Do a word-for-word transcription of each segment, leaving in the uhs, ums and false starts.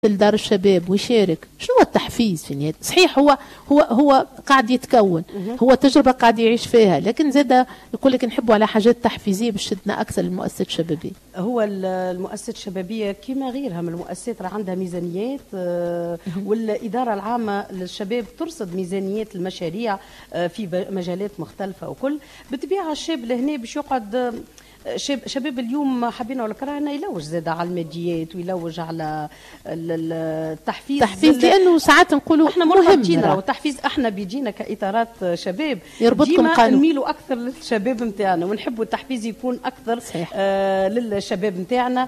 لدار الشباب ويشارك. شنو هو التحفيز في النهاية؟ صحيح هو هو هو قاعد يتكون، هو تجربة قاعد يعيش فيها، لكن زاد يقول لك نحبوا على حاجات تحفيزية باش تشدنا أكثر للمؤسسات الشبابية. هو المؤسسات الشبابية كما غيرها من المؤسسات راه عندها ميزانيات، والإدارة العامة للشباب ترصد ميزانيات المشاريع في مجالات مختلفة، وكل بالطبيعة الشاب لهنا باش يقعد شاب شباب اليوم حبينا ولا كرهنا يلوج زاد على الماديات ويلوج على التحفيز. تحفيز لانه ساعات نقولوا احنا مهم والتحفيز احنا بيجينا كاطارات شباب يربطكم قانون نميلوا اكثر للشباب نتاعنا ونحبوا التحفيز يكون اكثر آه للشباب نتاعنا،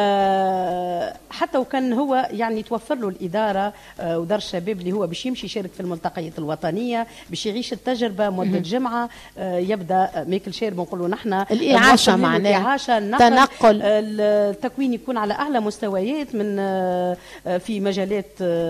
آه حتى وكان هو يعني توفر له الاداره آه ودار الشباب اللي هو باش يمشي يشارك في الملتقيات الوطنيه، باش يعيش التجربه مده جمعه، آه يبدا ميكل شير بنقولوا نحن الاعاشه معناها تنقل التكوين يكون على أعلى مستويات من في مجالات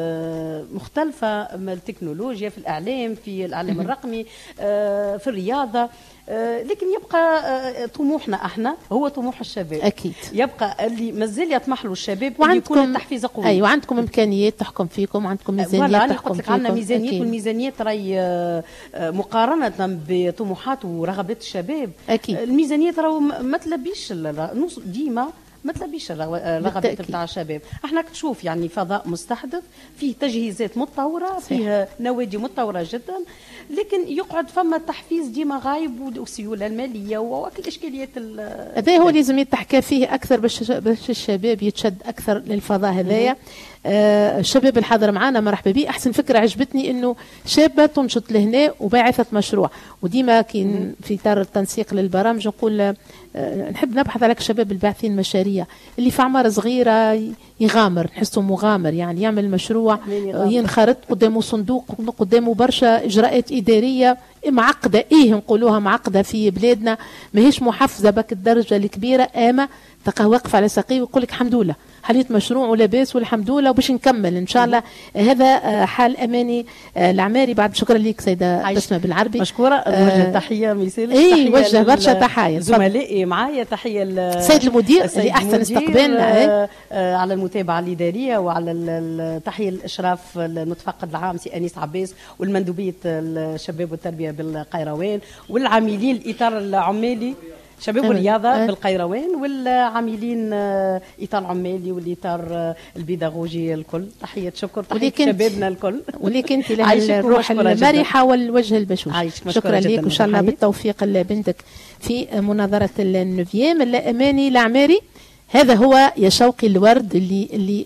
مختلفة، التكنولوجيا، في الإعلام، في الإعلام الرقمي، في الرياضة، لكن يبقى طموحنا احنا هو طموح الشباب. اكيد يبقى اللي مازال يطمح له الشباب اللي يكون التحفيز قوي. ايوه عندكم امكانيات تحكم فيكم، عندكم ميزانيات تحكم فيكم. عندنا ميزانيات، والميزانيات راهي مقارنه بطموحات ورغبات الشباب. اكيد الميزانيات راهو ما تلبيش ديما ما تلبيش الرغبات نتاع الشباب. احنا تشوف يعني فضاء مستحدث فيه تجهيزات متطوره، فيه نوادي متطوره جدا، لكن يقعد فما تحفيز ديما غايب والسيوله الماليه وكل الاشكاليات. هذا هو لازم يتحكى فيه اكثر باش باش الشباب يتشد اكثر للفضاء هذايا. آه الشباب الحاضر معنا مرحبا به. احسن فكره عجبتني انه شابه تنشط لهنا وباعثه مشروع، وديما كي في اطار التنسيق للبرامج نقول آه نحب نبحث على الشباب الباعثين مشاريع اللي في اعمار صغيره يغامر، نحسه مغامر يعني يعمل مشروع، ينخرط قدامه صندوق، قدامه برشا اجراءات اداريه معقده، ايه نقولوها معقده في بلادنا، ماهيش محفزه بك الدرجه الكبيره، اما تلقاه واقف على ساقيه ويقول لك الحمد لله حليت مشروع ولاباس والحمد لله وباش نكمل ان شاء الله. هذا حال اماني العماري. بعد شكرا لك سيده بسمه بالعربي، مشكوره. نوجه آه تحيه ما يصيرش اي وجه برشا تحايا زملائي معايا، تحيه السيد المدير اللي احسن استقبالنا آه آه على المتابعه الاداريه، وعلى التحيه الاشراف المتفقد العام سي انيس عباس، والمندوبيه الشباب والتربيه بالقيروان، والعاملين الاطار العمالي شباب والرياضه أه. بالقيروان، والعاملين اطار عمالي والاطار البيداغوجي الكل. تحيه شكر تحيه شبابنا الكل، واللي كنت لها الروح المرحه والوجه البشوش. شكرا لك وان شاء الله بالتوفيق لبنتك في مناظره النوفيام. الاماني العماري هذا هو يا شوقي الورد اللي اللي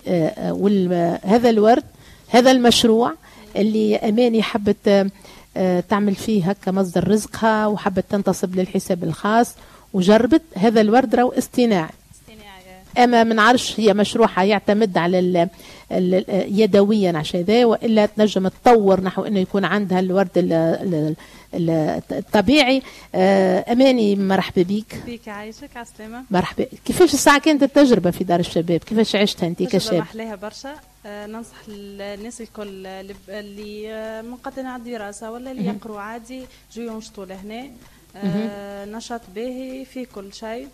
آه هذا الورد هذا المشروع اللي اماني حبت آه تعمل فيه هكا مصدر رزقها، وحبت تنتصب للحساب الخاص، وجربت هذا الورد راهو اصطناعي. اما من عرش هي مشروعها يعتمد على ال ال يدويا عشان ذا، والا تنجم تطور نحو انه يكون عندها الورد ال ال ال الطبيعي. اماني مرحبا بك. بك عايشك عسلامه. مرحبا. كيفاش الساعه كانت التجربه في دار الشباب؟ كيفاش عشتها انت كشاب؟ تجربه محلاها برشا. ننصح الناس الكل اللي منقطعين على الدراسه ولا اللي يقروا عادي جو ينشطوا لهنا. آه نشاط باهي في كل شيء.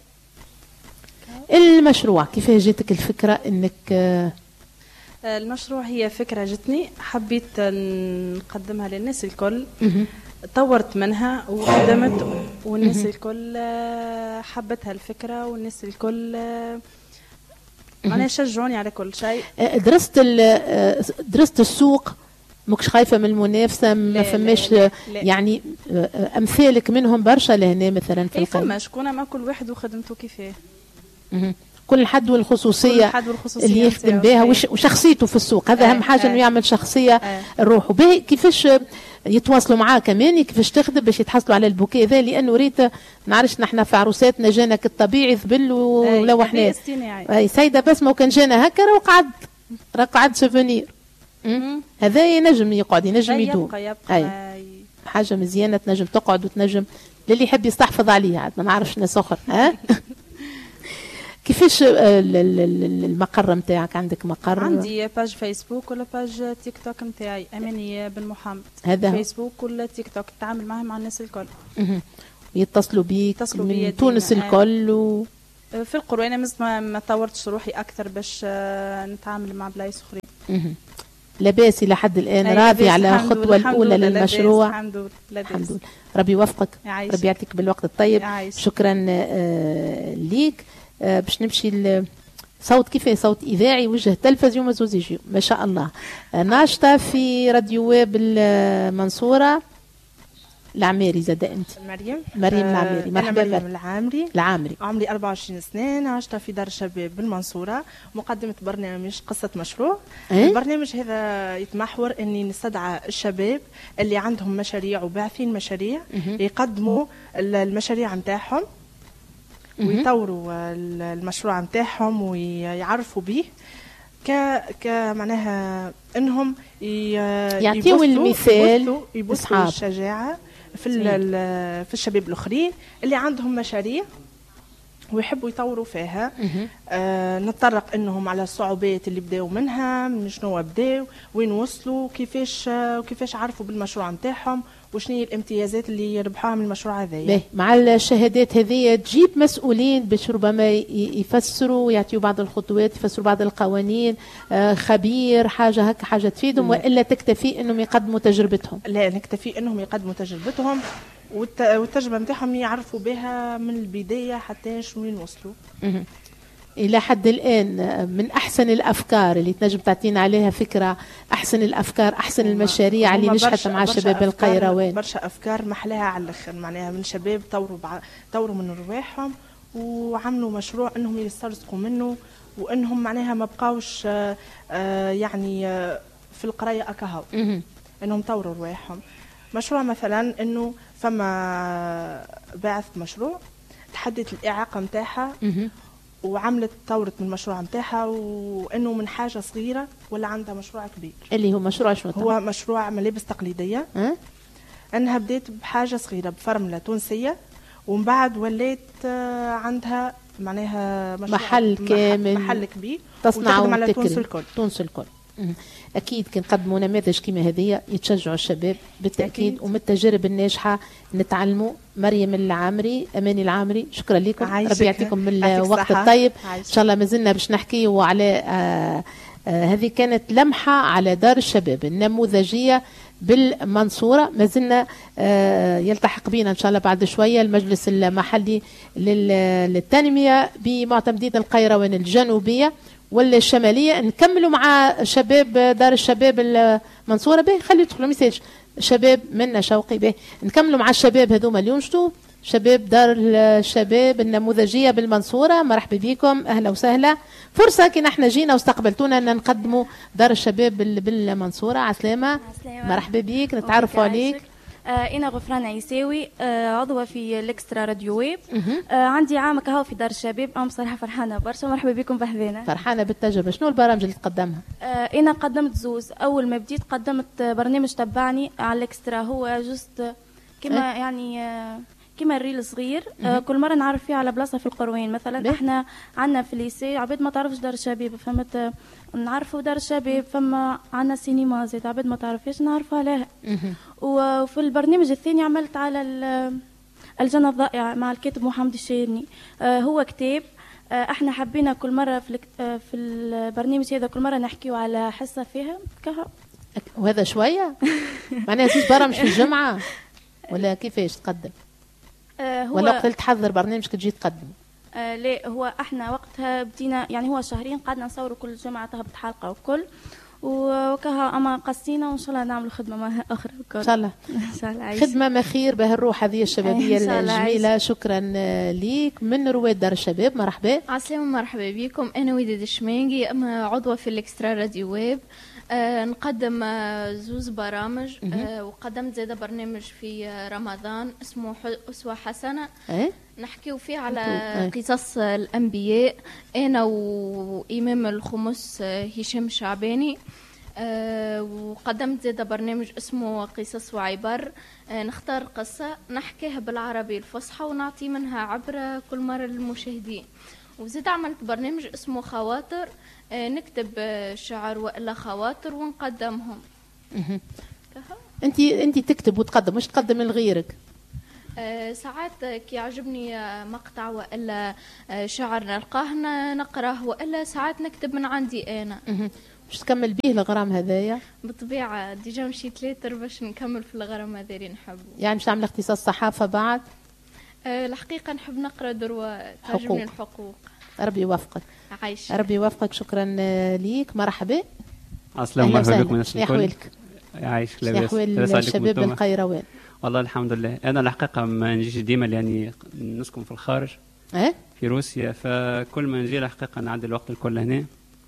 المشروع كيف جاتك الفكرة انك آه المشروع هي فكرة جتني حبيت نقدمها للناس الكل. طورت منها وقدمت، والناس الكل حبتها الفكرة، والناس الكل معناها شجعوني على كل شيء. درست درست السوق، مكش خايفه من المنافسه؟ ما فماش يعني امثالك منهم برشا لهنا مثلا في القريه؟ فما شكون ما كل واحد وخدمته كيفاه، كل حد والخصوصيه, حد والخصوصية اللي يخدم بها وشخصيته في السوق. هذا اهم حاجه انه يعمل شخصيه روحه به. كيفاش يتواصلوا معاه كمان، كيفاش تخدم باش يتحصلوا على البوكيه ذا؟ لانه ريت نعرفش نحن في عروساتنا جانك الطبيعي ذبل ولو احنا اي سيده بس ما كان جانا هكا راه قعد راه قعد سوفونير. هذا ينجم يقعد ينجم يدوم. أي. حاجه مزيانه تنجم تقعد وتنجم للي يحب يستحفظ عليها، ما نعرفش ناس اخر. ها كيفاش المقر نتاعك؟ عندك مقر؟ عندي باج فيسبوك ولا باج تيك توك نتاعي اماني بن محمد. هذا فيسبوك ولا تيك توك نتعامل معهم مع الناس الكل. يتصلوا بيك من تونس الكل و... في القروينة ما ما طورتش روحي أكثر باش نتعامل مع بلايص أخرين. لاباس إلى حد الآن راضي على الخطوة الأولى للمشروع؟ الحمد لله. الحمد لله. ربي يوفقك، ربي يعطيك بالوقت الطيب. يعيش. شكرا آه ليك. آه باش نمشي صوت كيف صوت إذاعي وجه تلفزيون مزوزيجيو ما شاء الله. آه ناشطة في راديو ويب المنصورة العماري. زاد انت مريم مريم العماري. مرحبا. مريم العامري العامري عمري أربعة وعشرين سنة، ناشطة في دار الشباب بالمنصورة، مقدمة برنامج قصة مشروع. أه؟ البرنامج هذا يتمحور اني نستدعى الشباب اللي عندهم مشاريع وباعثين مشاريع أه؟ يقدموا المشاريع نتاعهم ويطوروا المشروع نتاعهم ويعرفوا به ك ك معناها انهم يعطيوا المثال، يبثوا الشجاعه في في الشباب الاخرين اللي عندهم مشاريع ويحبوا يطوروا فيها. آه نتطرق انهم على الصعوبات اللي بداوا منها، من شنو بداوا، وين وصلوا، كيفاش وكيفاش عرفوا بالمشروع نتاعهم، وشنو هي الامتيازات اللي ربحوها من المشروع هذايا. مع الشهادات هذه تجيب مسؤولين باش ربما يفسروا ويعطيوا بعض الخطوات، يفسروا بعض القوانين، آه خبير حاجه هكا حاجه تفيدهم، والا تكتفي انهم يقدموا تجربتهم؟ لا، نكتفي انهم يقدموا تجربتهم والتجربه نتاعهم يعرفوا بها من البدايه حتى وين وصلوا. مه. إلى حد الآن من أحسن الأفكار اللي تنجم تعطينا عليها فكرة، أحسن الأفكار، أحسن المشاريع اللي نجحت مع شباب القيروان؟ برشا أفكار محلاها على الآخر، معناها من شباب طوروا بع... طوروا من رواحهم وعملوا مشروع أنهم يسترزقوا منه، وأنهم معناها ما بقاوش آآ آآ يعني آآ في القراية أكهو، أنهم طوروا رواحهم. مشروع مثلا أنه فما باعث مشروع تحدت الإعاقة متاعها وعملت طورت من المشروع نتاعها، وانه من حاجه صغيره ولا عندها مشروع كبير. اللي هو مشروع شنو؟ هو مشروع ملابس تقليديه. أه؟ انها بدات بحاجه صغيره بفرمله تونسيه، ومن بعد ولات عندها معناها محل كامل، محل كبير تصنع على تونس الكل. تونس الكل. أكيد كي نقدموا نماذج كيما هذه يتشجعوا الشباب بالتأكيد، ومن التجارب الناجحة نتعلموا. مريم العامري، أماني العامري، شكرا لكم، ربي يعطيكم بالوقت الطيب. إن شاء الله مازلنا باش نحكيوا على آه آه هذه كانت لمحة على دار الشباب النموذجية بالمنصورة. ما زلنا آه يلتحق بنا إن شاء الله بعد شوية المجلس المحلي للتنمية بمعتمدية القيروان الجنوبية والشمالية. نكملوا مع شباب دار الشباب المنصورة. به خلي يدخلوا ميساج شباب منا شوقي. به نكملوا مع الشباب هذوما اللي ينشطوا، شباب دار الشباب النموذجية بالمنصورة. مرحبا بكم، أهلا وسهلا. فرصة كي نحن جينا واستقبلتونا أن نقدموا دار الشباب بالمنصورة. عسلامة، مرحبا بك، نتعرفوا عليك. آه أنا غفران عيساوي، آه عضوة في الإكسترا راديو ويب. آه عندي عام كهو في دار الشباب. أنا بصراحة فرحانة برشا، مرحبا بكم بحذانا. فرحانة بالتجربة. شنو البرامج اللي تقدمها؟ آه أنا قدمت زوز. أول ما بديت قدمت برنامج تبعني على الإكسترا، هو جست كما أه؟ يعني آه كما الريل صغير. آه كل مرة نعرف فيه على بلاصة في القروين. مثلا بيه؟ احنا عندنا في الليسي عباد ما تعرفش دار الشباب، فهمت؟ نعرفوا دار الشباب، فما عندنا سينما زيت عباد ما تعرفيش نعرفوا عليها. وفي البرنامج الثاني عملت على الجنة الضائعة مع الكاتب محمد الشيرني. آه هو كتاب. آه احنا حبينا كل مرة في آه في البرنامج هذا كل مرة نحكيوا على حصة فيها كها. وهذا شوية معناها زيد برامج في الجمعة ولا كيفاش تقدم؟ آه هو ولا وقت تحضر برنامج كتجي تقدم؟ آه لا، هو احنا وقتها بدينا يعني هو شهرين قعدنا نصوروا كل جمعة تهبط حلقة وكل، وكها اما قصينا وان شاء الله نعملوا خدمة اخرى وكل. ان شاء الله ان شاء الله. خدمة ما خير به الروح هذه الشبابية الجميلة. شكرا ليك. من رواد دار الشباب، مرحبا. عسلامة، مرحبا بكم. انا وداد الشمانقي، عضوة في الاكسترا راديو ويب. آه نقدم آه زوز برامج. آه وقدمت زيادة برنامج في آه رمضان اسمه أسوة حسنة. أه؟ نحكيو فيه على أه؟ قصص الأنبياء، أنا وإمام الخمس آه هشام شعباني. آه وقدمت زيادة برنامج اسمه قصص وعبر. آه نختار قصة نحكيها بالعربي الفصحى ونعطي منها عبرة كل مرة للمشاهدين. وزيد عملت برنامج اسمه خواطر، نكتب شعر وإلا خواطر ونقدمهم. انت انت تكتب وتقدم، مش تقدم لغيرك؟ آه ساعات كي يعجبني مقطع والا شعر نلقاه نقراه، والا ساعات نكتب من عندي انا. باش تكمل بيه الغرام هذايا؟ بالطبيعه ديجا مشيت ليتر باش نكمل في الغرام هذا اللي نحبه. يعني باش تعمل اختصاص صحافه بعد؟ آه الحقيقه نحب نقرا دروا تعجبني الحقوق. ربي يوفقك. عايش. ربي يوفقك. شكرا ليك. مرحبا. السلام مرحبا بكم الناس الكل. عايش لاباس. احوال الشباب القيروان؟ والله الحمد لله. انا الحقيقه ما نجيش ديما لاني نسكن في الخارج. اه في روسيا، فكل ما نجي الحقيقه نعدي الوقت الكل هنا،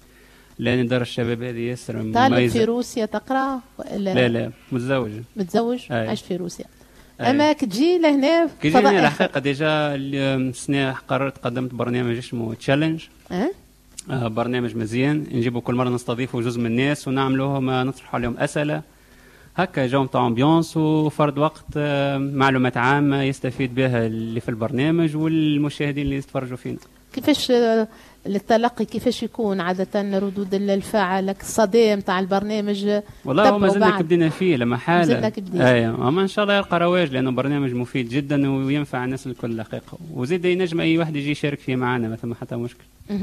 لان دار الشباب هذه ياسر مميزه. طالب في روسيا تقرا ولا لا؟ لا متزوج. متزوج عايش في روسيا. اما كي تجي لهنا كي تجي لهنا الحقيقه ديجا السنه قررت قدمت برنامج اسمه تشالنج. اه آه برنامج مزيان، نجيبوا كل مره نستضيفوا جزء من الناس ونعملوهم نطرحوا عليهم اسئله هكا جو تاع امبيونس وفرد وقت آه معلومات عامه يستفيد بها اللي في البرنامج والمشاهدين اللي يتفرجوا فينا. كيفاش التلقي كيفاش يكون عاده ردود الفعل الصدى نتاع البرنامج؟ والله هو مازلنا بدينا فيه لما حاله. مازلنا بدينا. ايوه اما ان شاء الله يلقى رواج لانه برنامج مفيد جدا وينفع الناس الكل الحقيقه، وزيد ينجم اي واحد يجي يشارك فيه معنا ما ثم حتى مشكل.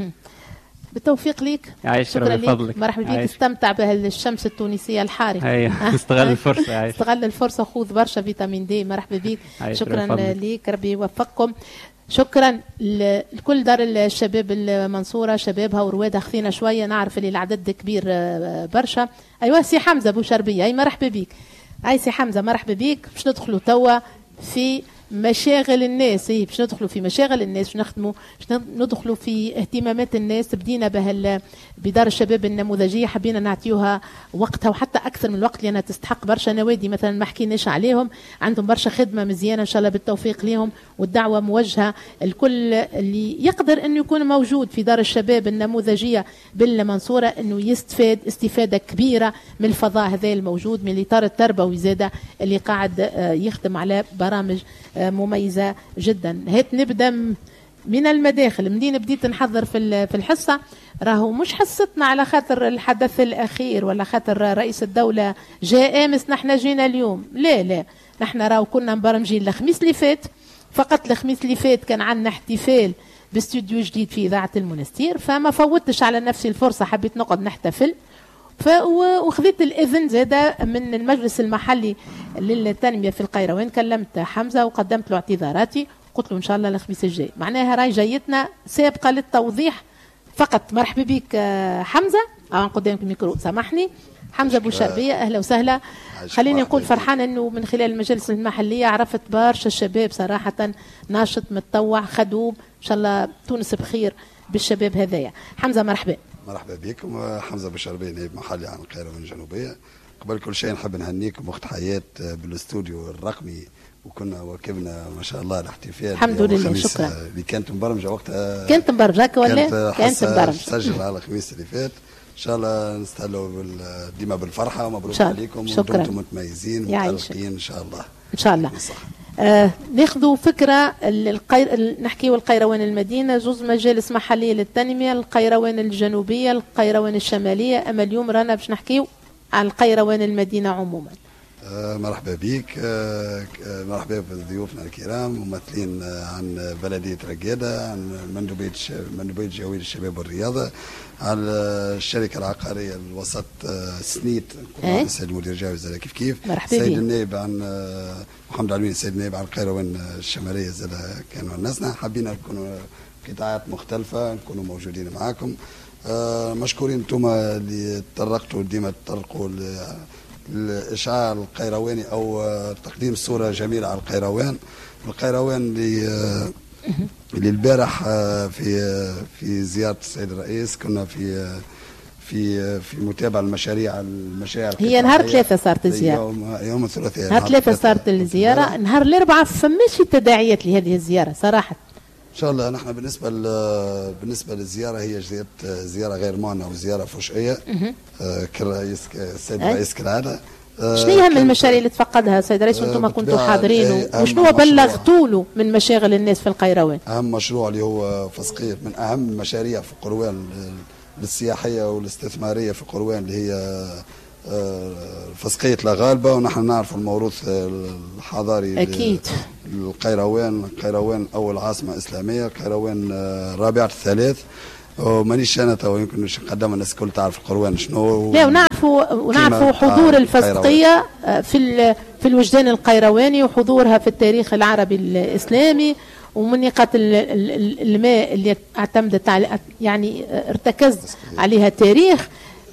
بالتوفيق ليك. شكرا لك. مرحبا بك. استمتع بهالشمس التونسيه الحارقه. ايوه استغل الفرصه. عايش. استغل الفرصه، خذ برشا فيتامين دي. مرحبا بك. شكرا ليك. ربي يوفقكم. شكرا لكل دار الشباب المنصوره شبابها وروادها. خذينا شويه نعرف اللي العدد كبير برشا. ايوا سي حمزه بوشربيه، اي مرحبا بك. اي سي حمزه مرحبا بك. باش ندخلوا توا في مشاغل الناس. اي باش ندخلوا في مشاغل الناس، باش نخدموا، باش ندخلوا في اهتمامات الناس. بدينا بهال بدار الشباب النموذجيه، حبينا نعطيوها وقتها وحتى اكثر من الوقت لانها تستحق. برشا نوادي مثلا ما حكيناش عليهم، عندهم برشا خدمه مزيانه ان شاء الله بالتوفيق لهم، والدعوه موجهه الكل اللي يقدر انه يكون موجود في دار الشباب النموذجيه بالمنصوره انه يستفاد استفاده كبيره من الفضاء هذا الموجود، من الاطار التربوي زاده اللي قاعد يخدم على برامج مميزة جدا. هات نبدأ من المداخل. منين بديت نحضر في في الحصة، راهو مش حصتنا على خاطر الحدث الأخير ولا خاطر رئيس الدولة جاء أمس نحن جينا اليوم، لا لا، نحن راهو كنا مبرمجين الخميس اللي فات، فقط الخميس اللي فات كان عندنا احتفال باستوديو جديد في إذاعة المنستير، فما فوتش على نفسي الفرصة، حبيت نقعد نحتفل. وخذيت الاذن زاده من المجلس المحلي للتنميه في القيروان، كلمت حمزه وقدمت له اعتذاراتي، قلت له ان شاء الله الخميس الجاي. معناها راي جايتنا سابقه للتوضيح فقط. مرحبا بك حمزه. او قدامك الميكرو سامحني. حمزه بوشربيه اهلا وسهلا. خليني نقول فرحانه انه من خلال المجالس المحليه عرفت برشا الشباب صراحه ناشط متطوع خدوم، ان شاء الله تونس بخير بالشباب هذايا. حمزه مرحبا. مرحبا بكم. حمزه بوشربيه نائب محلي عن القيروان الجنوبيه. قبل كل شيء نحب نهنيكم اخت حياه بالاستوديو الرقمي، وكنا واكبنا ما شاء الله الاحتفال الحمد لله. شكرا. اللي كانت مبرمجه وقتها كانت مبرمجه ولا كانت مبرمجه سجل على الخميس اللي فات. ان شاء الله نستهلوا ديما بالفرحه ومبروك عليكم وانتم متميزين متالقين ان شاء الله. ان شاء الله. آه ناخذوا فكره القير... نحكيوا القيروان المدينه، جزء مجالس محليه للتنميه، القيروان الجنوبيه، القيروان الشماليه، اما اليوم رانا باش نحكيوا عن القيروان المدينه عموما. آه مرحبا بك. آه مرحبا بضيوفنا الكرام ممثلين عن بلديه رقاده، عن مندوبيه مندوبيه جويه الشباب والرياضه، على الشركه العقاريه الوسط آه سنيت أه؟ السيد المدير جاوي زاد كيف كيف. السيد النائب عن آه محمد علوين السيد النائب عن القيروان الشماليه زاد كانوا ناسنا. حابين نكونوا قطاعات مختلفه نكونوا موجودين معاكم. آه مشكورين انتم اللي تطرقتوا ديما تطرقوا الاشعاع القيرواني او تقديم صوره جميله على القيروان. القيروان اللي اللي البارح في في زياره السيد الرئيس كنا في في في متابعه المشاريع المشاريع هي نهار ثلاثة صارت الزياره. يوم يوم الثلاثاء نهار ثلاثة صارت الزياره. نهار الاربعاء فماش تداعيات لهذه الزياره صراحه. ان شاء الله نحن بالنسبه بالنسبه للزياره هي زياره زياره غير معنى وزياره فشئيه آه كالرئيس السيد الرئيس كالعاده. آه شنو اهم المشاريع اللي تفقدها السيد الرئيس وانتم كنتوا حاضرين، وشنو بلغتوا له من مشاغل الناس في القيروان؟ اهم مشروع اللي هو فسقير من اهم المشاريع في قروان السياحيه والاستثماريه في قروان اللي هي فسقية الغالبة، ونحن نعرف الموروث الحضاري أكيد. القيروان. القيروان أول عاصمة إسلامية، القيروان رابعة الثلاث، ومانيش انا تو يمكن مش نقدم الناس الكل تعرف القروان شنو. لا ونعرفوا ونعرفوا حضور الفسقيه في في الوجدان القيرواني وحضورها في التاريخ العربي الاسلامي، ومن نقاط الماء اللي اعتمدت على يعني ارتكز عليها التاريخ.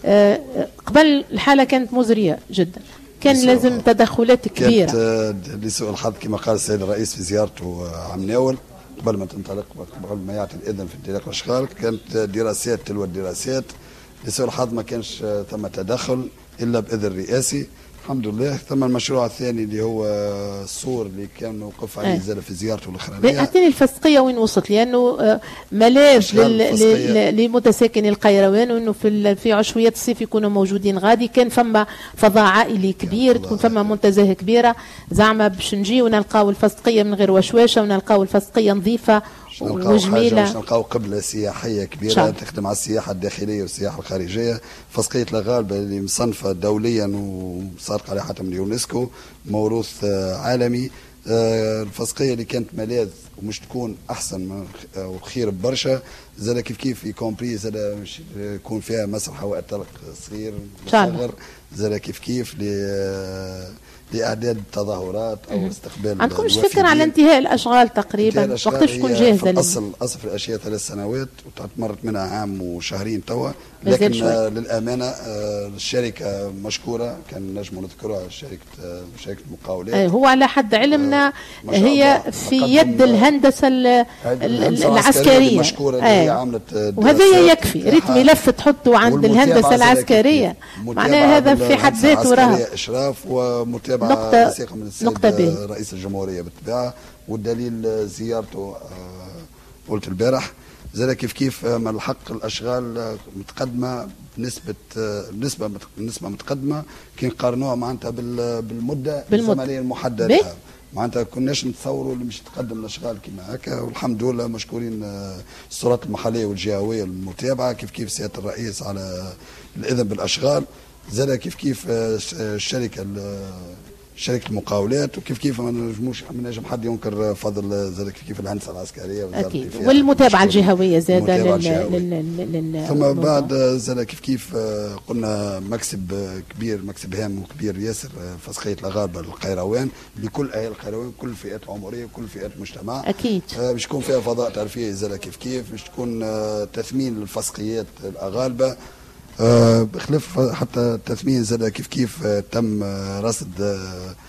قبل الحاله كانت مزريه جدا، كان لازم تدخلات كبيره. كانت لسوء الحظ كما قال السيد الرئيس في زيارته عام ناول قبل ما تنطلق، قبل ما يعطي الاذن في انطلاق الاشغال، كانت دراسات تلو الدراسات. لسوء الحظ ما كانش ثم تدخل الا باذن رئاسي الحمد لله. ثم المشروع الثاني اللي هو السور اللي كان وقف عليه زاد في زيارته الاخرانيه. اعطيني الفسقيه وين وصلت، لانه ملاذ لمتساكني القيروان، وانه في في عشويات الصيف يكونوا موجودين غادي. كان فما فضاء عائلي كبير، تكون فما منتزه كبيره زعما باش نجي ونلقاو الفسقيه من غير وشواشه، ونلقاو الفسقيه نظيفه وجميله. باش نلقاو قبله سياحيه كبيره شعب. تخدم على السياحه الداخليه والسياحه الخارجيه. فسقيه الغالبه اللي مصنفه دوليا وصادق عليها حتى من اليونسكو موروث عالمي. الفسقيه اللي كانت ملاذ ومش تكون احسن وخير برشا، زاد كيف كيف يكومبري زاد مش يكون فيها مسرح هواء طلق صغير مصغر، زاد كيف كيف لإعداد تظاهرات أو استقبال. عندكمش فكرة على انتهاء الأشغال تقريبا؟ وقتاش تكون جاهزة؟ الأصل أصل في الأشياء ثلاث سنوات وتمرت منها عام وشهرين توا، لكن آه للأمانة آه الشركة مشكورة، كان نجم نذكرها شركة آه شركة مقاولات. هو على حد علمنا آه هي في يد الهندسة العسكرية مشكورة اللي هي عملت، وهذا يكفي. ريت ملف تحطه عند الهندسة العسكرية، معناها هذا في حد ذاته راه إشراف ومتابعة نقطة وثيقة من السيد رئيس الجمهورية بالطبيعة. والدليل زيارته قلت البارح زاد كيف كيف من الحق الأشغال متقدمة بنسبة نسبة نسبة متقدمة كي نقارنوها معناتها بالمدة الزمنية المحددة. معناتها كناش نتصوروا اللي مش تقدم الاشغال كما هكا، والحمد لله مشكورين السلطات المحليه والجهويه المتابعه، كيف كيف سياده الرئيس على الاذن بالاشغال، زاد كيف كيف الشركه شركه المقاولات، وكيف كيف ما نجموش ما نجم حد ينكر فضل زاد كيف كيف الهندسه العسكريه اكيد، والمتابعه الجهويه زاد ثم بعد زاد كيف كيف قلنا مكسب كبير، مكسب هام وكبير ياسر فسقيه الغالبه للقيروان بكل اهل القيروان، كل الفئات العمريه، كل فئات المجتمع اكيد. باش يكون فيها فضاء ترفيهي زاد كيف كيف، باش تكون تثمين للفسقيات الاغالبه أه بخلاف حتى التثمين زاد كيف كيف أه تم أه رصد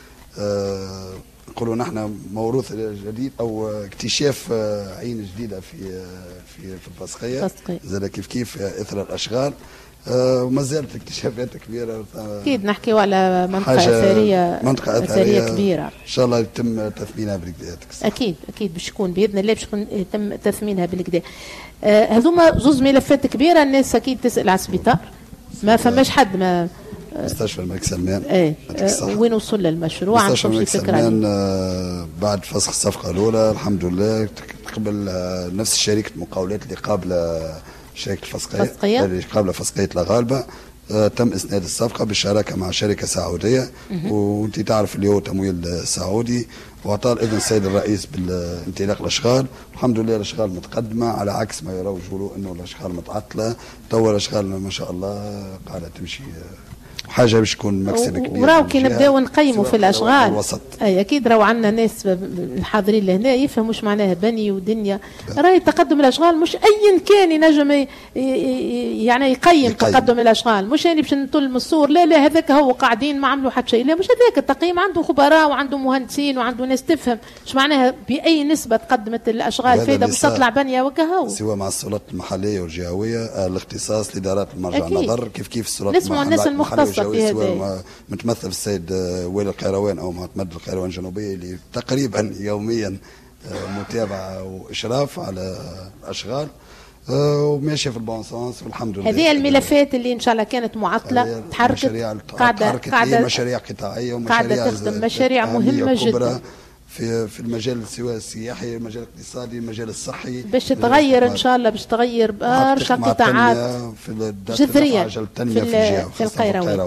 أه نقولوا نحن موروث جديد او اكتشاف أه عين جديده في في في الفسقيه زاد كيف كيف اثر الاشغال، أه وما زالت اكتشافات كبيره. اكيد نحكيو على منطقه اثريه منطقه اثريه كبيره ان شاء الله يتم تثمينها بالكدا. اكيد اكيد باش يكون باذن الله باش يتم تثمينها بالكدا. هذوما آه زوز ملفات كبيره، الناس اكيد تسال على السبيطار، ما فماش حد ما مستشفى الملك سلمان. ايه آه وين وصل للمشروع؟ مستشفى الملك سلمان آه بعد فسخ الصفقه الاولى الحمد لله تقبل آه نفس شركه المقاولات اللي قابله شركه الفسقيه اللي قابله فسقيه الغالبه، آه تم اسناد الصفقه بالشراكه مع شركه سعوديه، وانت تعرف اللي هو تمويل سعودي، واعطى الاذن السيد الرئيس بالانطلاق الاشغال. الحمد لله الاشغال متقدمه على عكس ما يروجوا انه الاشغال متعطله، تو الاشغال ما شاء الله قاعده تمشي حاجه باش تكون مكسب كبير. وراو كي نبداو نقيموا في الاشغال الوسط. اي اكيد راهو عندنا ناس الحاضرين لهنا يفهموا واش معناها بني ودنيا، راهي تقدم الاشغال مش ايا كان ينجم يعني يقيم, يقيم تقدم الاشغال، مش يعني باش نطل من الصور لا لا هذاك هو قاعدين ما عملوا حتى شيء، لا مش هذاك التقييم، عنده خبراء وعنده مهندسين وعنده ناس تفهم ايش معناها باي نسبه تقدمت الاشغال فايده باش تطلع بنيه وكهو، سواء مع السلطات المحليه والجهويه الاختصاص لادارات المرجع النظر كيف كيف السلطات نسمعوا الناس المختصه سواء متمثل السيد والي القيروان او متمثل القيروان الجنوبيه اللي تقريبا يوميا متابعه واشراف على الاشغال وماشيه في البون سونس والحمد لله. هذه الملفات اللي ان شاء الله كانت معطله تحركت قاعده قاعده مشاريع قطاعيه ومشاريع قاعده تخدم مشاريع مهمه جدا في في المجال سواء السياحي، المجال الاقتصادي، المجال الصحي، باش تغير ان شاء الله باش تغير برشا قطاعات في جذريا في, في, في القيروان.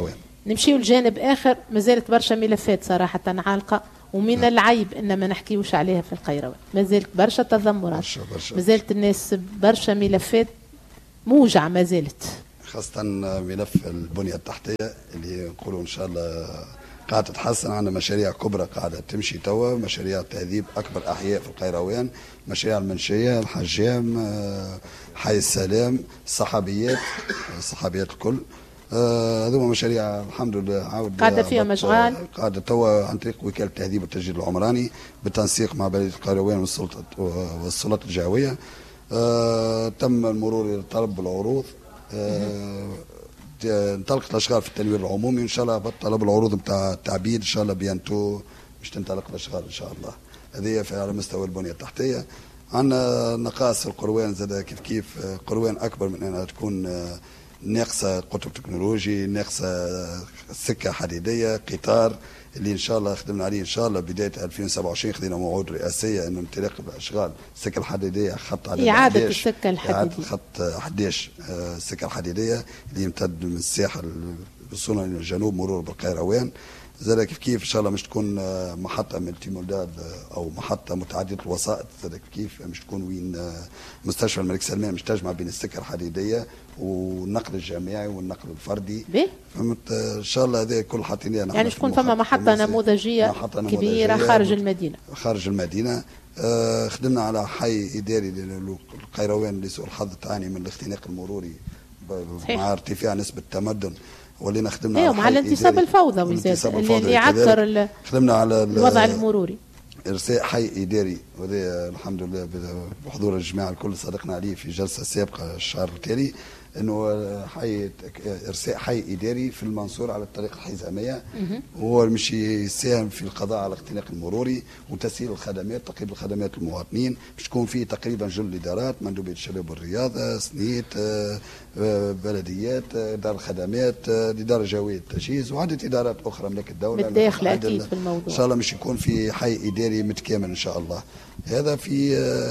نمشيو لجانب آخر، مازالت برشا ملفات صراحة عالقة، ومن العيب ان ما نحكيوش عليها في القيروان. مازالت برشا تذمرات، مازالت الناس برشا ملفات موجعة مازالت، خاصة ملف البنية التحتية اللي نقولوا ان شاء الله قاعدة تتحسن. عندنا مشاريع كبرى قاعدة تمشي توا، مشاريع تهذيب أكبر أحياء في القيروان، مشاريع المنشية، الحجام، حي السلام، الصحابيات، الصحابيات الكل. هذوما مشاريع الحمد لله عاود قاعدة فيها مشغال، قاعدة توا عن طريق وكالة التهذيب والتسجيل العمراني بالتنسيق مع بلدية القيروان والسلطة والسلطات الجهوية. تم المرور إلى طلب العروض. انطلقت الاشغال في التنوير العمومي، وان شاء الله بطلب العروض نتاع التعبيد ان شاء الله بيانتو باش تنطلق الاشغال ان شاء الله. هذه في على مستوى البنيه التحتيه. عندنا نقاص في القروان زاد كيف كيف، قروان اكبر من انها تكون ناقصه قطب تكنولوجي، ناقصه سكه حديديه، قطار اللي ان شاء الله خدمنا عليه ان شاء الله بدايه ألفين وسبعة وعشرين. خذينا موعود رئاسيه انه انطلاق الاشغال السكه الحديديه، خط على اعاده السكه الحديديه، اعاده خط أحد عشر السكه الحديديه اللي يمتد من الساحل وصولا الى الجنوب مرور بالقيروان. زاد كيف كيف ان شاء الله مش تكون محطه ملتي مودال او محطه متعدده الوسائط. زاد كيف كيف مش تكون وين مستشفى الملك سلمان مش تجمع بين السكه الحديديه والنقل الجامعي والنقل الفردي. فهمت ان شاء الله هذا كل حاطين يعني تكون فما محطه نموذجيه محطة كبيره خارج المدينه خارج المدينه. آه خدمنا على حي اداري للقيروان لسوء الحظ تعاني من الاختناق المروري مع ارتفاع نسبه التمدن، ولينا خدمنا ايوه مع الانتصاب الفوضوي اللي يعكر خدمنا على الوضع المروري. ارساء حي اداري، وهذا الحمد لله بحضور الجماعه الكل صادقنا عليه في جلسه سابقه الشهر التالي، انه حي ارساء حي اداري في المنصوره على الطريق الحزاميه، وهو مش يساهم في القضاء على الاختناق المروري وتسهيل الخدمات، تقريب الخدمات للمواطنين. باش تكون فيه تقريبا جل الادارات، مندوبيه الشباب والرياضه، سنيت، بلديات، دار الخدمات، الاداره الجويه للتجهيز وعده ادارات اخرى ملك الدوله متداخله اكيد في الموضوع. ان شاء الله مش يكون في حي اداري متكامل ان شاء الله. هذا في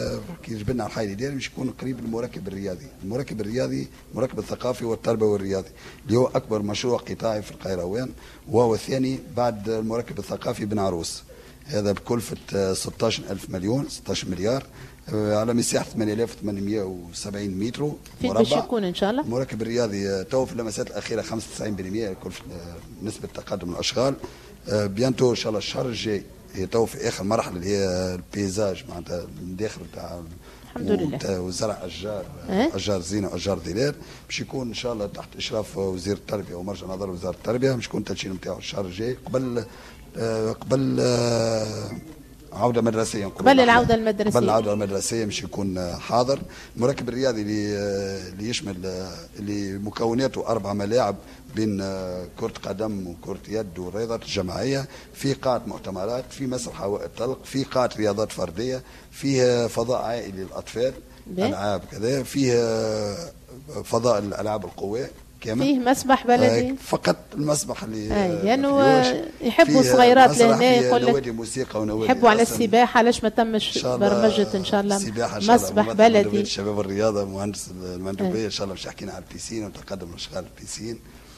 كي جبنا على الحي الاداري مش يكون قريب المراكب الرياضي، المراكب الرياضي المراكب الثقافي والتربوي والرياضي اللي هو اكبر مشروع قطاعي في القيروان، وهو الثاني بعد المراكب الثقافي بن عروس. هذا بكلفه ستة عشر ألف مليون ستة عشر مليار على مساحه ثمانية آلاف وثمانمائة وسبعين متر مربع. فين باش يكون ان شاء الله؟ المراكب الرياضي تو في اللمسات الاخيره خمسة وتسعين بالمئة كلفه نسبه تقدم الاشغال. بيانتو ان شاء الله الشهر الجاي هي تو في اخر مرحله اللي هي البيزاج معناتها من داخل تاع الحمد لله وزرع اشجار أه؟ اشجار زينه واشجار ظلال باش يكون ان شاء الله تحت اشراف وزير التربيه ومرجع نظر وزاره التربيه باش يكون التدشين نتاعو الشهر الجاي قبل آه قبل آه عوده مدرسيه قبل العوده المدرسيه قبل العوده المدرسيه مش يكون حاضر. المركب الرياضي اللي اللي يشمل اللي مكوناته اربع ملاعب بين كرة قدم وكرة يد والرياضات الجماعية، في قاعة مؤتمرات، في مسرح هواء الطلق، في قاعة رياضات فردية، فيها فضاء عائلي للأطفال ألعاب كذا، فيها فضاء الألعاب القوى كامل، فيه مسبح بلدي فقط المسبح اللي لأنه يعني يحبوا صغيرات لهنا يقول نوادي موسيقى ونوادي يحبوا على السباحة. علاش ما تمش برمجة إن شاء الله مسبح بلدي. الشباب والرياضة مهندس المندوبية إن شاء الله مش حكينا على البيسين وتقدم أشغال البيسين.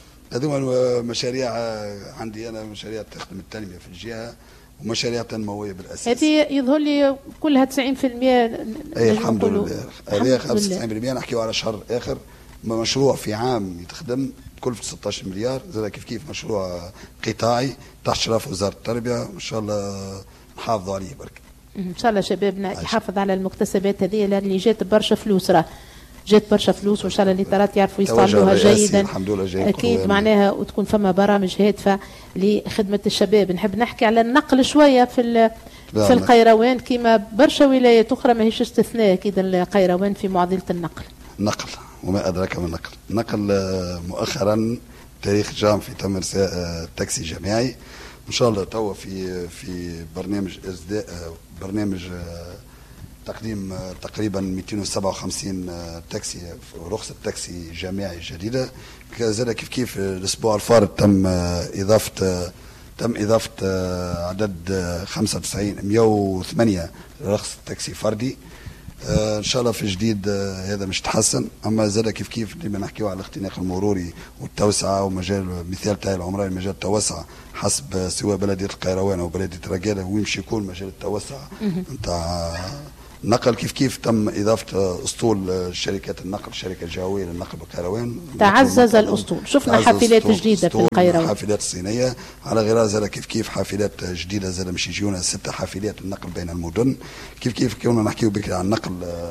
هذوما مشاريع عندي أنا، مشاريع تخدم التنمية في الجهة ومشاريع تنموية بالأساس. هذه يظهر لي كلها تسعين بالمئة. أي الحمد لله. هذه خمسة وتسعين بالمئة نحكيو على شهر آخر. مشروع في عام يتخدم بكلفة ستة عشر مليار، زاد كيف كيف مشروع قطاعي تحت إشراف وزارة التربية، إن شاء الله نحافظوا عليه برك. إن شاء الله شبابنا يحافظ على المكتسبات هذه لأن جات برشا فلوس، راه جات برشا فلوس وإن شاء الله اللي ترات يعرفوا يستغلوها جيدا. الحمد لله جاي أكيد معناها وتكون فما برامج هادفة لخدمة الشباب. نحب نحكي على النقل شوية في في القيروان كما برشا ولايات أخرى ماهيش استثناء أكيد القيروان في معضلة النقل. نقل وما أدراك ما النقل. نقل مؤخرا تاريخ جام في تم إرساء تاكسي جماعي إن شاء الله توا في في برنامج إصداء برنامج تقديم تقريبا مئتين وسبعة وخمسين تاكسي رخصة تاكسي جماعي جديدة. كذلك كيف كيف الأسبوع الفارط تم إضافة تم إضافة عدد خمسة وتسعين مئة وثمانية رخصة تاكسي فردي. آه ان شاء الله في جديد آه هذا مش تحسن، اما زاد كيف كيف ديما نحكيو على الاختناق المروري والتوسعه ومجال مثال تاع العمراني مجال التوسعه حسب سواء بلديه القيروان او بلديه رقاده ويمشي يكون مجال التوسعه نتاع نقل كيف كيف تم اضافه اسطول شركات النقل الشركه الجويه للنقل بالقيروان تعزز الاسطول. شفنا حافلات جديده في القيروان، حافلات صينيه على غيرها زاد كيف كيف حافلات جديده زاد مش يجيونا ست حافلات النقل بين المدن. كيف كيف كنا نحكيو بكري عن نقل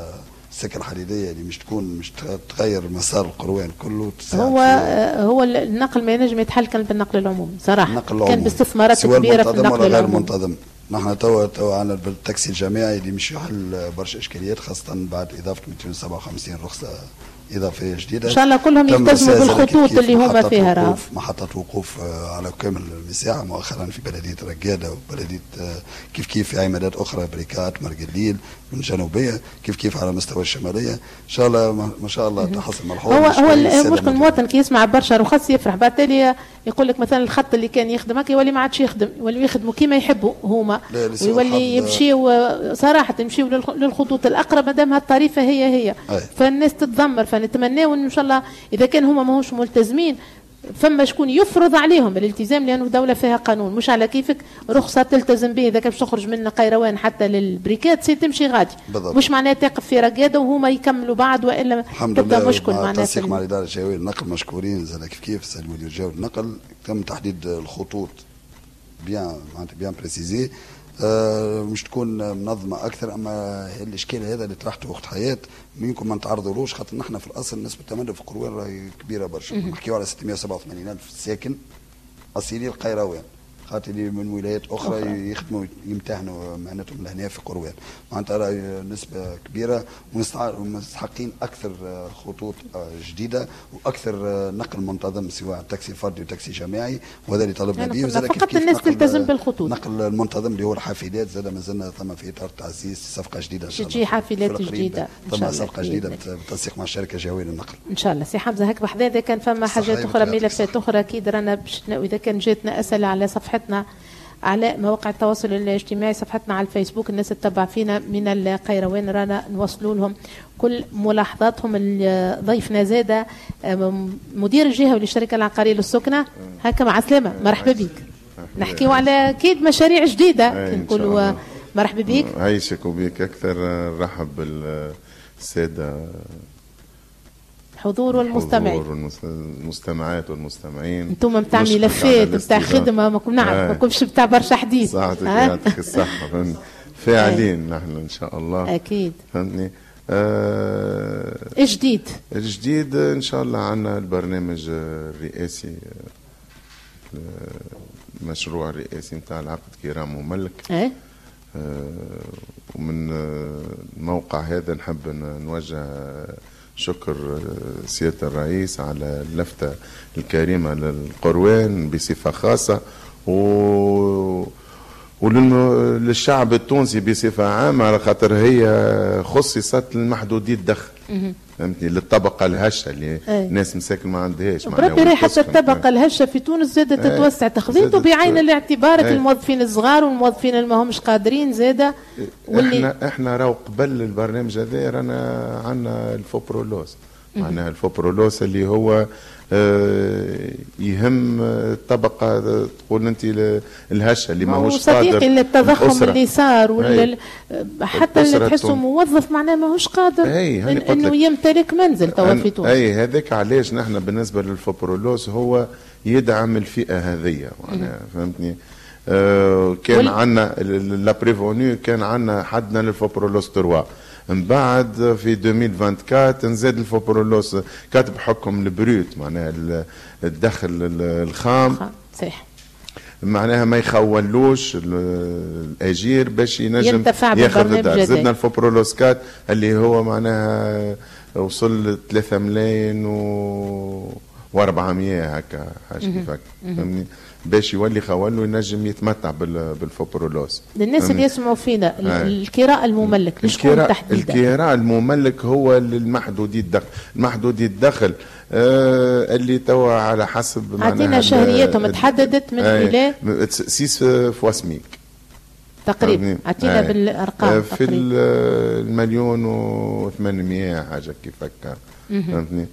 السكه الحديديه اللي مش تكون مش تغير مسار القروان كله. هو هو النقل ما ينجم يتحل كان بالنقل العمومي صراحه، النقل كان باستثمارات كبيره في النقل العمومي غير منتظم. نحن توا توا عندنا بالتاكسي الجماعي اللي مش يحل برشا اشكاليات خاصه بعد اضافه مئتين وسبعة وخمسين رخصه اضافيه جديده. ان شاء الله كلهم يلتزموا بالخطوط اللي هما فيها راه. محطه وقوف على كامل المساحه مؤخرا في بلديه رقاده وبلديه كيف كيف في عمادات اخرى بريكات مرقليل من الجنوبيه كيف كيف على مستوى الشماليه. ان شاء الله ما شاء الله تحسن ملحوظ. هو هو المشكل المواطن كي يسمع برشا رخص يفرح، بعد تالي يقول لك مثلا الخط اللي كان يخدم هكا يولي ما عادش يخدم، يولي يخدموا كيما يحبوا هما، ويولي يمشيوا صراحه يمشيوا للخطوط الاقرب مادام هالطريفه هي هي أي. فالناس تتذمر. فنتمناو ان شاء الله اذا كان هما ماهوش ملتزمين فما شكون يفرض عليهم الالتزام، لانه الدوله فيها قانون مش على كيفك رخصه تلتزم به. اذا كانش تخرج من قيروان حتى للبريكات سي تمشي غادي بالضبط. مش معناه تقف في رقاده وهما يكملوا بعد والا تبدا مشكل. معناها التنسيق مع الاداره الجويه للنقل مشكورين زاد كيف كيف سالي مدير الجو النقل تم تحديد الخطوط بيان معناتها بيان بريسيزي آه مش تكون منظمه اكثر. اما الاشكال هذا اللي طرحته وقت حياه منكم ما نتعرضولوش خاطر نحن في الاصل نسبه التمدد في القروان راهي كبيره برشا. نحكيو على ستمئة وسبعة وثمانين ألف ساكن اصيلي القيروان خاطر اللي من ولايات اخرى, أخرى. يخدموا يمتهنوا مهنتهم لهنا في قروان معناتها راهي نسبه كبيره ومستحقين اكثر خطوط جديده واكثر نقل منتظم سواء تاكسي فردي وتاكسي جماعي وهذا اللي طلبنا به. وزاد فقط الناس تلتزم بالخطوط. نقل المنتظم اللي هو الحافلات زاد مازلنا ثم في اطار تعزيز صفقه جديده ان شاء الله. تجي حافلات جديده ثم صفقه جديده بالتنسيق مع الشركه الجويه للنقل ان شاء الله. سي حمزه هك بحذا اذا كان فما حاجات اخرى ملفات اخرى اكيد رانا باش واذا كان جاتنا اسئله على صفحتنا على مواقع التواصل الاجتماعي صفحتنا على الفيسبوك الناس تتبع فينا من القيروان رانا نوصلوا لهم كل ملاحظاتهم. ضيفنا زاده مدير الجهه للشركه العقاريه للسكنه هكا مع السلامه مرحبا بك. نحكيو على اكيد مشاريع جديده نقولوا مرحبا بك. عايشك وبيك اكثر. نرحب بالساده الحضور والمستمعين والمستمعات والمستمعين. انتم بتاع ملفات بتاع خدمه ماكم نعرف آه. ماكمش بتاع برشا حديث. صحتك يعطيك الصحه فهمني فاعلين آه. نحن ان شاء الله اكيد فهمتني. آه جديد الجديد ان شاء الله عندنا البرنامج الرئاسي المشروع الرئاسي نتاع العقد كرام مملك آه. آه ومن الموقع هذا نحب نوجه شكر سيادة الرئيس على اللفتة الكريمة للقروان بصفة خاصة و وللشعب التونسي بصفة عامة على خاطر هي خصصت للمحدودي الدخل فهمتني للطبقة الهشة اللي الناس مساكن ما عندهاش. بربي راهي حتى الطبقة الهشة في تونس زادت تتوسع تخذيته بعين الاعتبار الموظفين الصغار والموظفين اللي ما همش قادرين زادة. احنا احنا راهو قبل البرنامج هذا رانا عندنا الفوبرولوس معناها الفوبرولوس اللي هو آه يهم الطبقة تقول انت الهشة اللي ماهوش قادر. صديقي التضخم اللي صار ولا حتى اللي تحسه موظف معناه ماهوش قادر إن انه يمتلك منزل توا في تونس. اي هذاك علاش نحن بالنسبة للفوبرولوس هو يدعم الفئة هذه معناها فهمتني. آه كان عندنا لا بريفوني كان عندنا حدنا للفوبرولوس ثلاثة من بعد في ألفين وأربعة وعشرين نزاد الفوبرولوس كاتب حكم البروت معناها الدخل الخام صحيح معناها ما يخولوش الاجير باش ينجم ياخذ الدار. زدنا الفوبرولوس كات اللي هو معناها وصل ثلاثة ملايين و وأربعمية هكا حاجه كيفك فهمني باش يولي خوله ينجم يتمتع بالفوبرولوس. للناس اللي يسمعوا فينا الكراء المملك لشكون تحديدا؟ الكراء المملك هو للمحدودي الدخل. المحدودي الدخل آه اللي توا على حسب عطينا شهرياتهم تحددت من الى ستة فوا سميك تقريبا اعطينا بالارقام. في المليون وثمانمائة حاجه كيف هكا فهمتني.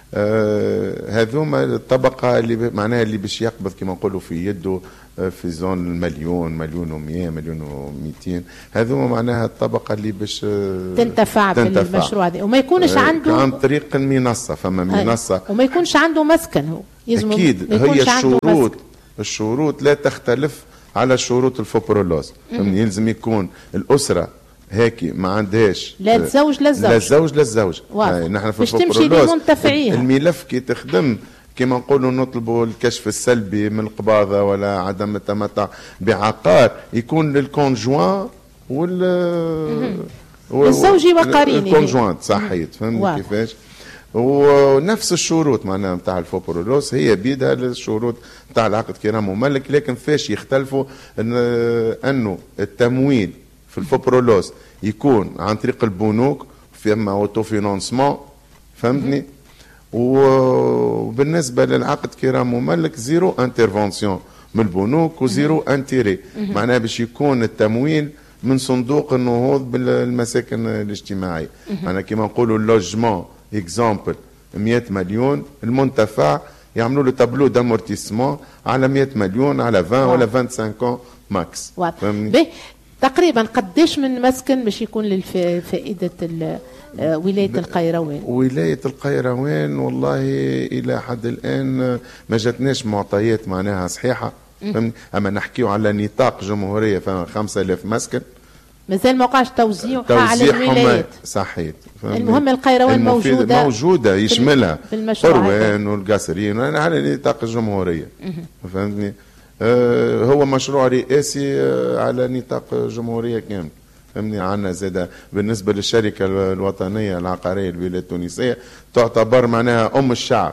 آه هذوما الطبقه اللي معناها اللي باش يقبض كما نقولوا في يده في زون المليون مليون ومئة مليون ومئتين، هذوما معناها الطبقه اللي باش تنتفع, تنتفع بالمشروع هذا، وما يكونش آه عنده عن طريق المنصه. فما منصه وما يكونش عنده مسكن. هو اكيد هي الشروط الشروط لا تختلف على شروط الفوبرولوز. يلزم يكون الاسره هيك ما عندهاش لا الزوج لا الزوج لا الزوج لا الزوج. نحن في الفوبرولوز الملف كي تخدم كما نقولوا نطلبوا الكشف السلبي من القباضه ولا عدم التمتع بعقار، يكون للكونجوان وال الزوج وقرينه الكونجوانت صحيت. فهمت كيفاش؟ ونفس الشروط معناها نتاع الفوبرولوس هي بيدها للشروط نتاع العقد كرام وملك، لكن فاش يختلفوا إن انه التمويل في الفوبرولوس يكون عن طريق البنوك فيما اوتو فينانسمون فهمتني، وبالنسبه للعقد كرام وملك زيرو انترفونسيون من البنوك وزيرو انتيري، معناها باش يكون التمويل من صندوق النهوض بالمساكن الاجتماعيه. معناها كما نقولوا اللوجمون اكزامبل مئة مليون، المنتفع يعملوا له تابلو دامورتيسمون على مئة مليون على عشرين ولا خمسة وعشرين ماكس. تقريبا قديش من مسكن باش يكون للفائده ولايه القيروان؟ ولايه القيروان والله الى حد الان ما جاتناش معطيات معناها صحيحه، اما نحكيو على نطاق جمهوريه فما خمسة آلاف مسكن، مازال ما وقعش توزيع على الولايات. صحيت. المهم القيروان موجوده موجوده يشملها قروان والقصرين على نطاق الجمهوريه. فهمتني؟ آه هو مشروع رئاسي آه على نطاق جمهوريه كامل. فهمني؟ عندنا زاده بالنسبه للشركه الوطنيه العقاريه الولايه التونسيه تعتبر معناها ام الشعب.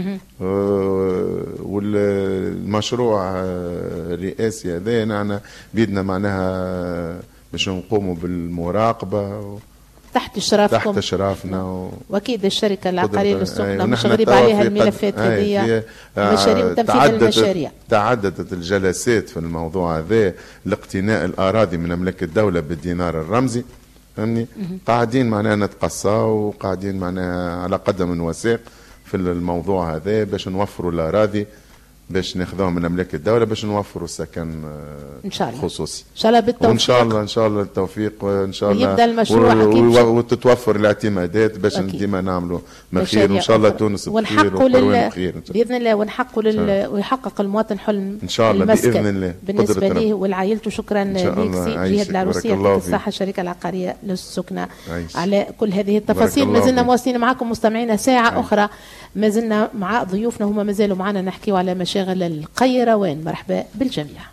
آه والمشروع الرئاسي هذا نحن بيدنا معناها باش نقوموا بالمراقبه تحت اشرافكم تحت اشرافنا و... واكيد الشركه العقاريه للسكنه مش غريب عليها الملفات هذه مشاريع وتنفيذ المشاريع. تعددت الجلسات في الموضوع هذا لاقتناء الاراضي من مملكه الدوله بالدينار الرمزي. فهمني؟ قاعدين معناها نتقصاو وقاعدين معناها على قدم وساق في الموضوع هذا باش نوفروا الاراضي باش ناخذوها من مملكه الدوله باش نوفروا السكن ان شاء الله خصوصي. ان شاء الله بالتوفيق. وان شاء الله ان شاء الله التوفيق وان شاء الله يبدا المشروع و... وتتوفر الاعتمادات باش ديما نعملوا خير وان شاء الله تونس بخير وقروان بخير باذن الله ونحققوا لل... ويحقق المواطن حلم ان شاء الله باذن الله بالنسبه ليه ولعائلته. شكرا لك سي جهاد العروسيه يعطيك الصحه الشركه العقاريه للسكنه على كل هذه التفاصيل. ما زلنا مواصلين معكم مستمعينا ساعه عايش. اخرى ما زلنا مع ضيوفنا هما ما زالوا معنا نحكيوا على مشاغل القيروان. مرحبا بالجميع.